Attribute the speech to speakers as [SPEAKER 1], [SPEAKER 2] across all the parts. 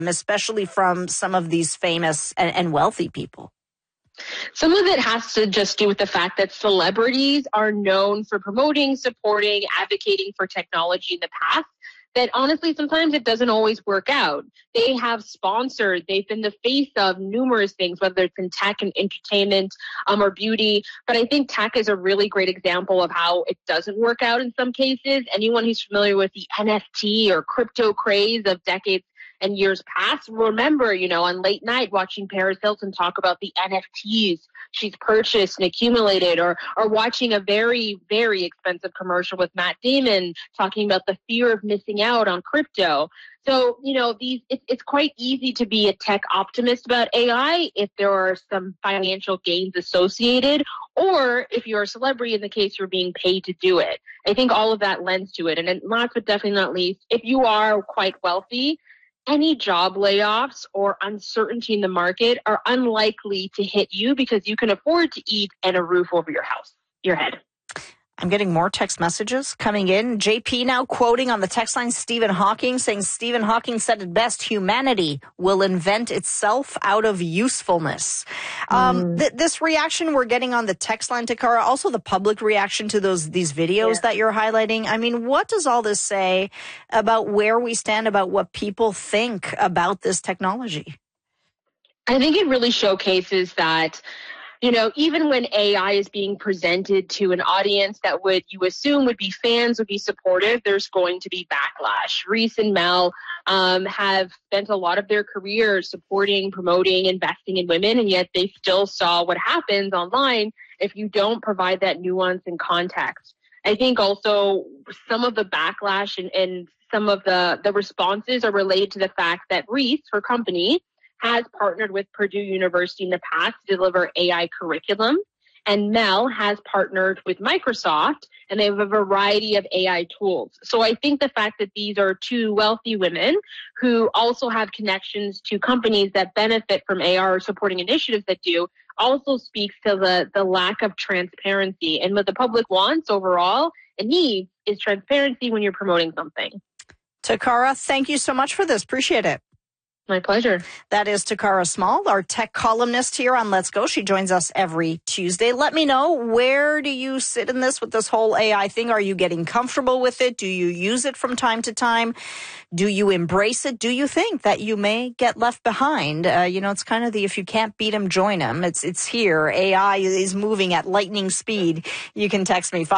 [SPEAKER 1] especially from some of these famous and wealthy people?
[SPEAKER 2] Some of it has to just do with the fact that celebrities are known for promoting, supporting, advocating for technology in the past. That honestly, sometimes it doesn't always work out. They have sponsored, they've been the face of numerous things, whether it's in tech and entertainment or beauty. But I think tech is a really great example of how it doesn't work out in some cases. Anyone who's familiar with the NFT or crypto craze of decades and years past, remember, on late night watching Paris Hilton talk about the NFTs she's purchased and accumulated, or watching a very, very expensive commercial with Matt Damon talking about the fear of missing out on crypto. So, it's quite easy to be a tech optimist about AI if there are some financial gains associated, or if you're a celebrity, in the case you're being paid to do it. I think all of that lends to it. And then last but definitely not least, if you are quite wealthy, any job layoffs or uncertainty in the market are unlikely to hit you because you can afford to eat and a roof over your head.
[SPEAKER 1] I'm getting more text messages coming in. JP now quoting on the text line Stephen Hawking, saying Stephen Hawking said it best, humanity will invent itself out of usefulness. This reaction we're getting on the text line, Takara, also the public reaction to these videos that you're highlighting. I mean, what does all this say about where we stand, about what people think about this technology?
[SPEAKER 2] I think it really showcases that even when AI is being presented to an audience that you assume would be fans, would be supportive, there's going to be backlash. Reese and Mel have spent a lot of their careers supporting, promoting, investing in women, and yet they still saw what happens online if you don't provide that nuance and context. I think also some of the backlash and some of the responses are related to the fact that Reese, her company, has partnered with Purdue University in the past to deliver AI curriculum. And Mel has partnered with Microsoft, and they have a variety of AI tools. So I think the fact that these are two wealthy women who also have connections to companies that benefit from AI or supporting initiatives that do also speaks to the lack of transparency. And what the public wants overall and needs is transparency when you're promoting something.
[SPEAKER 1] Takara, thank you so much for this. Appreciate it.
[SPEAKER 2] My pleasure.
[SPEAKER 1] That is Takara Small, our tech columnist here on Let's Go. She joins us every Tuesday. Let me know, where do you sit in this with this whole AI thing? Are you getting comfortable with it? Do you use it from time to time? Do you embrace it? Do you think that you may get left behind? It's kind of if you can't beat them, join them. It's here. AI is moving at lightning speed. You can text me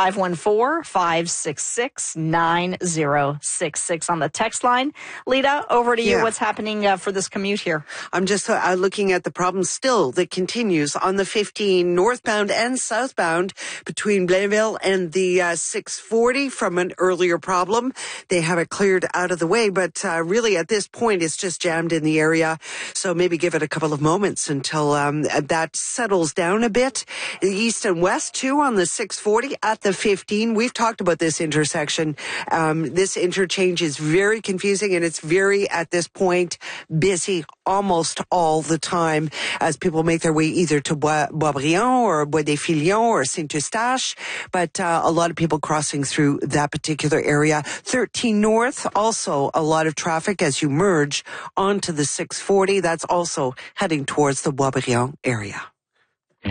[SPEAKER 1] 514-566-9066 on the text line. Lita, over to you. What's happening for this commute here?
[SPEAKER 3] I'm just looking at the problem still that continues on the 15 northbound and southbound between Blainville and the 640 from an earlier problem. They have it cleared out of the way, but really at this point it's just jammed in the area. So maybe give it a couple of moments until that settles down a bit. East and west too on the 640 at the 15. We've talked about this intersection. This interchange is very confusing, and it's very, at this point, busy almost all the time as people make their way either to Boisbriand or Bois des Filions or Saint-Eustache, but a lot of people crossing through that particular area. 13 North, also a lot of traffic as you merge onto the 640. That's also heading towards the Boisbriand area.